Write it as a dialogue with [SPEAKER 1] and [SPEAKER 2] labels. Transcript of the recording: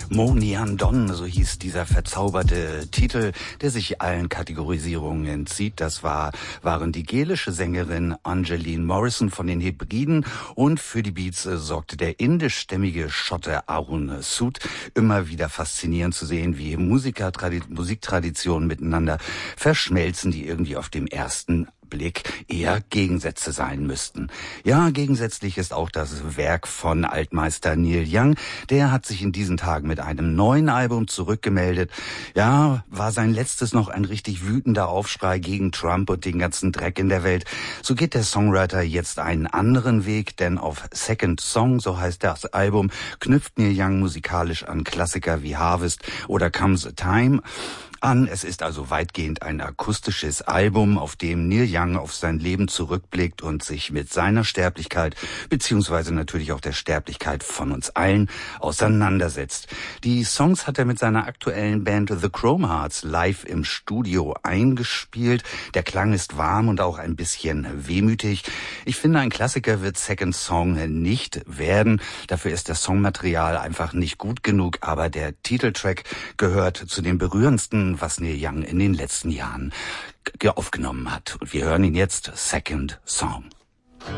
[SPEAKER 1] Monian Don, so hieß dieser verzauberte Titel, der sich allen Kategorisierungen entzieht. Das waren die gälische Sängerin Angeline Morrison von den Hebriden und für die Beats sorgte der indischstämmige Schotte Arun Sood. Immer wieder faszinierend zu sehen, wie Musiktraditionen miteinander verschmelzen, die irgendwie auf dem ersten Blick eher Gegensätze sein müssten. Ja, gegensätzlich ist auch das Werk von Altmeister Neil Young. Der hat sich in diesen Tagen mit einem neuen Album zurückgemeldet. Ja, war sein letztes noch ein richtig wütender Aufschrei gegen Trump und den ganzen Dreck in der Welt. So geht der Songwriter jetzt einen anderen Weg, denn auf Second Song, so heißt das Album, knüpft Neil Young musikalisch an Klassiker wie Harvest oder Comes a Time an. Es ist also weitgehend ein akustisches Album, auf dem Neil Young auf sein Leben zurückblickt und sich mit seiner Sterblichkeit beziehungsweise natürlich auch der Sterblichkeit von uns allen auseinandersetzt. Die Songs hat er mit seiner aktuellen Band The Chrome Hearts live im Studio eingespielt. Der Klang ist warm und auch ein bisschen wehmütig. Ich finde, ein Klassiker wird Second Song nicht werden. Dafür ist das Songmaterial einfach nicht gut genug, aber der Titeltrack gehört zu den berührendsten, was Neil Young in den letzten Jahren aufgenommen hat. Und wir hören ihn jetzt, Second Song.